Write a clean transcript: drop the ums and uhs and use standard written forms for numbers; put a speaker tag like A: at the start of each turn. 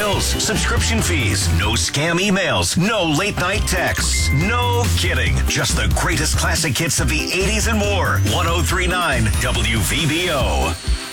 A: bills, subscription fees, no scam emails, no late night texts. No kidding. Just the greatest classic hits of the 80s and more. 103.9 WVBO.